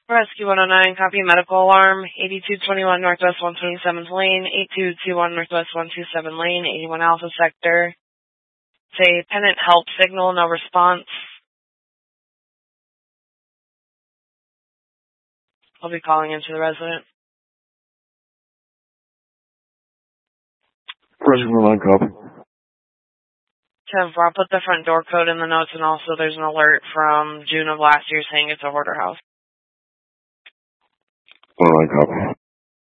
Rescue 109, copy medical alarm, 8221 Northwest 127th Lane, 8221 Northwest 127 Lane, 81 Alpha Sector. Say, pennant help signal, no response. I'll be calling into the resident. Rescue 109, copy. 10-4, I'll put the front door code in the notes, and also there's an alert from June of last year saying it's a hoarder house. 109, copy.